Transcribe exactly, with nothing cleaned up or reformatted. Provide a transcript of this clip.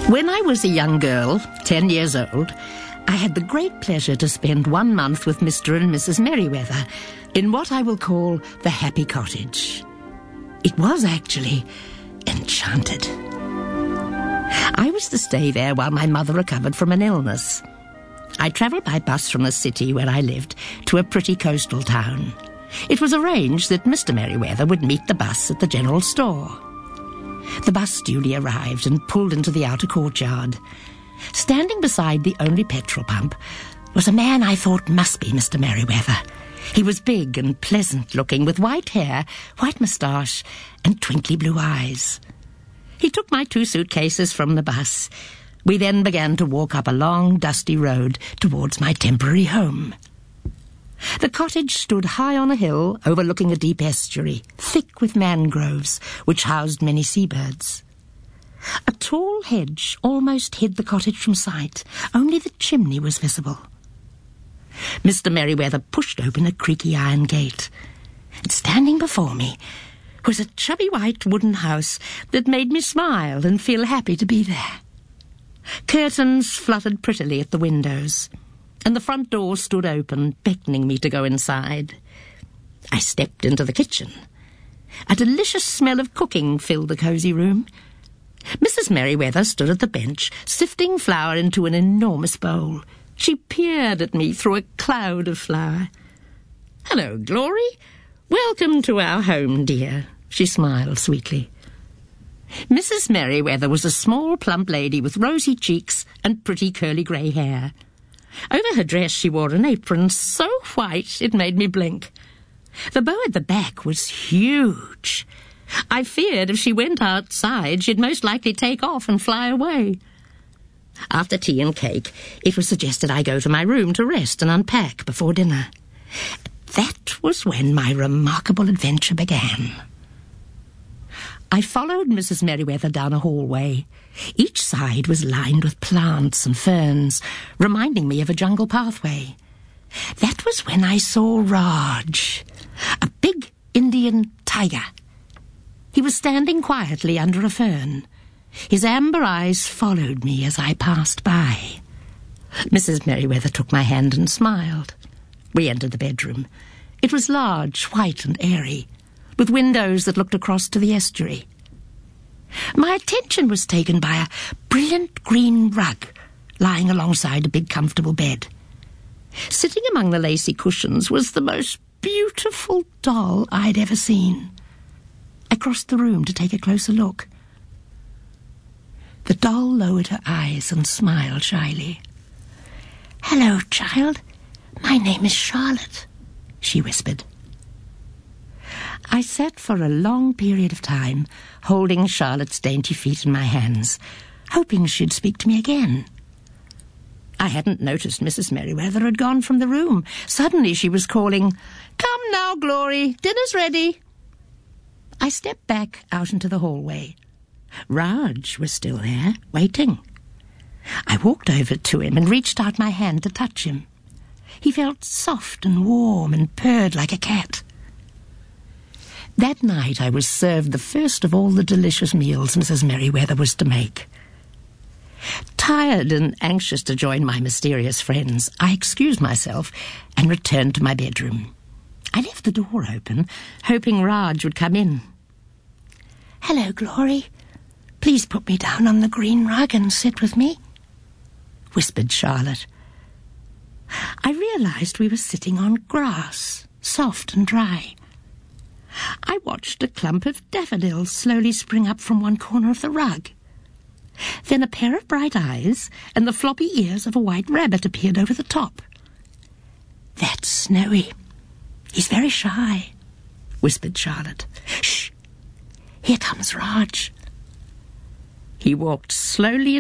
When I was a young girl, ten years old, I had the great pleasure to spend one month with Mister and Missus Merriweather in what I will call the Happy Cottage. It was actually enchanted. I was to stay there while my mother recovered from an illness. I travelled by bus from the city where I lived to a pretty coastal town. It was arranged that Mister Merriweather would meet the bus at the general store. The bus duly arrived and pulled into the outer courtyard. Standing beside the only petrol pump was a man I thought must be Mister Merriweather. He was big and pleasant-looking, with white hair, white moustache, and twinkly blue eyes. He took my two suitcases from the bus. We then began to walk up a long, dusty road towards my temporary home. The cottage stood high on a hill overlooking a deep estuary, thick with mangroves, which housed many seabirds. A tall hedge almost hid the cottage from sight. Only the chimney was visible. Mister Merriweather pushed open a creaky iron gate, and standing before me was a chubby white wooden house that made me smile and feel happy to be there. Curtains fluttered prettily at the windows, and the front door stood open, beckoning me to go inside. I stepped into the kitchen. A delicious smell of cooking filled the cosy room. Missus Merriweather stood at the bench, sifting flour into an enormous bowl. She peered at me through a cloud of flour. "Hello, Glory. Welcome to our home, dear," she smiled sweetly. Missus Merriweather was a small, plump lady with rosy cheeks and pretty curly grey hair. Over her dress she wore an apron so white it made me blink. The bow at the back was huge. I feared if she went outside she'd most likely take off and fly away. After tea and cake, it was suggested I go to my room to rest and unpack before dinner. That was when my remarkable adventure began. I followed Missus Merriweather down a hallway. Each side was lined with plants and ferns, reminding me of a jungle pathway. That was when I saw Raj, a big Indian tiger. He was standing quietly under a fern. His amber eyes followed me as I passed by. Missus Merriweather took my hand and smiled. We entered the bedroom. It was large, white and airy, with windows that looked across to the estuary. My attention was taken by a brilliant green rug lying alongside a big comfortable bed. Sitting among the lacy cushions was the most beautiful doll I'd ever seen. I crossed the room to take a closer look. The doll lowered her eyes and smiled shyly. "Hello, child. My name is Charlotte," she whispered. I sat for a long period of time, holding Charlotte's dainty feet in my hands, hoping she'd speak to me again. I hadn't noticed Missus Merriweather had gone from the room. Suddenly she was calling, "Come now, Glory, dinner's ready." I stepped back out into the hallway. Raj was still there, waiting. I walked over to him and reached out my hand to touch him. He felt soft and warm and purred like a cat. That night I was served the first of all the delicious meals Missus Merriweather was to make. Tired and anxious to join my mysterious friends, I excused myself and returned to my bedroom. I left the door open, hoping Raj would come in. "Hello, Glory. Please put me down on the green rug and sit with me," whispered Charlotte. I realized we were sitting on grass, soft and dry. I watched a clump of daffodils slowly spring up from one corner of the rug. Then a pair of bright eyes and the floppy ears of a white rabbit appeared over the top. "That's Snowy. He's very shy," whispered Charlotte. "Shh! Here comes Raj." He walked slowly